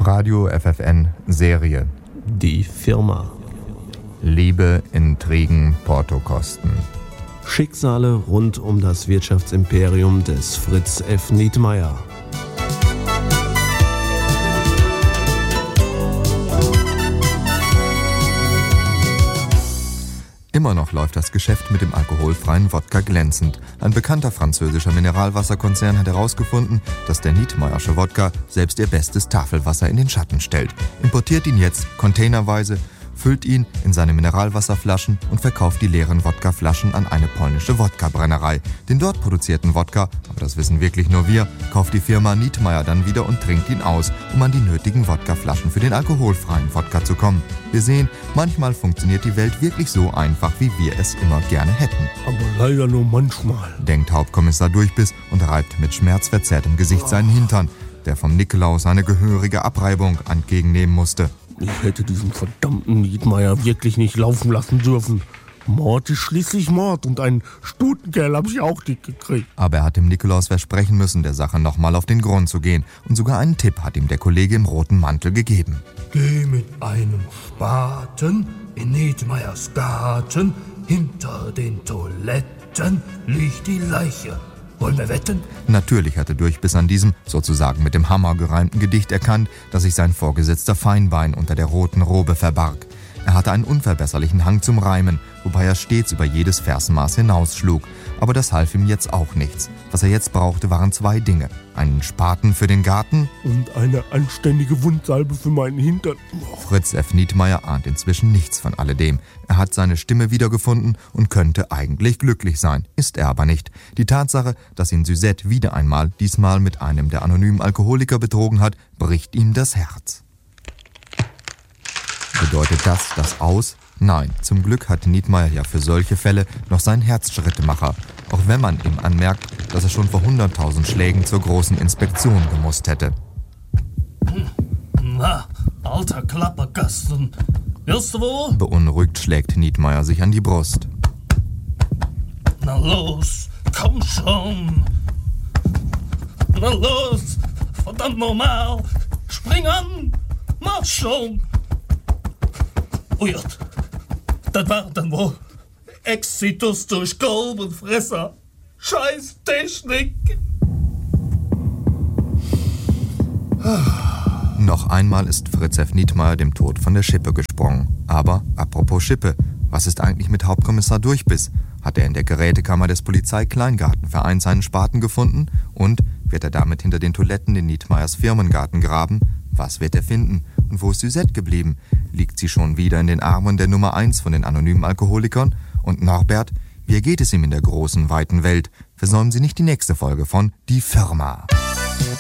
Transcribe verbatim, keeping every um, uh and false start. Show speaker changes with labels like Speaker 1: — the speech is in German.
Speaker 1: Radio F F N Serie.
Speaker 2: Die Firma.
Speaker 1: Liebe, Intrigen, Portokosten.
Speaker 2: Schicksale rund um das Wirtschaftsimperium des Fritz F. Nietmeyer.
Speaker 1: Immer noch läuft das Geschäft mit dem alkoholfreien Wodka glänzend. Ein bekannter französischer Mineralwasserkonzern hat herausgefunden, dass der Nietmeyersche Wodka selbst ihr bestes Tafelwasser in den Schatten stellt. Importiert ihn jetzt containerweise, füllt ihn in seine Mineralwasserflaschen und verkauft die leeren Wodkaflaschen an eine polnische Wodka-Brennerei. Den dort produzierten Wodka, aber das wissen wirklich nur wir, kauft die Firma Nietmeyer dann wieder und trinkt ihn aus, um an die nötigen Wodkaflaschen für den alkoholfreien Wodka zu kommen. Wir sehen, manchmal funktioniert die Welt wirklich so einfach, wie wir es immer gerne hätten.
Speaker 3: Aber leider nur manchmal,
Speaker 1: denkt Hauptkommissar Durchbiss und reibt mit schmerzverzerrtem Gesicht seinen Hintern, der vom Nikolaus eine gehörige Abreibung entgegennehmen musste.
Speaker 3: Ich hätte diesen verdammten Nietmeyer wirklich nicht laufen lassen dürfen. Mord ist schließlich Mord und einen Stutenkerl habe ich auch dick gekriegt.
Speaker 1: Aber er hat dem Nikolaus versprechen müssen, der Sache nochmal auf den Grund zu gehen. Und sogar einen Tipp hat ihm der Kollege im roten Mantel gegeben.
Speaker 4: Geh mit einem Spaten in Nietmeyers Garten. Hinter den Toiletten liegt die Leiche. Wollen wir wetten?
Speaker 1: Natürlich hatte Durchbiss an diesem, sozusagen mit dem Hammer gereimten Gedicht erkannt, dass sich sein vorgesetzter Feinbein unter der roten Robe verbarg. Er hatte einen unverbesserlichen Hang zum Reimen, wobei er stets über jedes Versenmaß hinausschlug. Aber das half ihm jetzt auch nichts. Was er jetzt brauchte, waren zwei Dinge. Einen Spaten für den Garten
Speaker 3: und eine anständige Wundsalbe für meinen Hintern.
Speaker 1: Fritz F. Nietmeyer ahnt inzwischen nichts von alledem. Er hat seine Stimme wiedergefunden und könnte eigentlich glücklich sein. Ist er aber nicht. Die Tatsache, dass ihn Suzette wieder einmal, diesmal mit einem der anonymen Alkoholiker betrogen hat, bricht ihm das Herz. Bedeutet das das Aus? Nein, zum Glück hat Nietmeyer ja für solche Fälle noch seinen Herzschrittemacher, auch wenn man ihm anmerkt, dass er schon vor hunderttausend Schlägen zur großen Inspektion gemusst hätte.
Speaker 4: Na, alter Klapperkasten, willst du wohl?
Speaker 1: Beunruhigt schlägt Nietmeyer sich an die Brust.
Speaker 4: Na los, komm schon. Na los, verdammt normal, spring an, mach schon. Ujert, das war dann wohl Exitus durch Kolbenfresser. Scheiß Technik.
Speaker 1: Noch einmal ist Fritz F. Nietmeyer dem Tod von der Schippe gesprungen. Aber, apropos Schippe, was ist eigentlich mit Hauptkommissar Durchbiss? Hat er in der Gerätekammer des Polizei-Kleingartenvereins seinen Spaten gefunden? Und wird er damit hinter den Toiletten in Nietmeyers Firmengarten graben? Was wird er finden? Und wo ist Suzette geblieben? Liegt sie schon wieder in den Armen der Nummer eins von den anonymen Alkoholikern? Und Norbert, wie geht es ihm in der großen, weiten Welt? Versäumen Sie nicht die nächste Folge von Die Firma.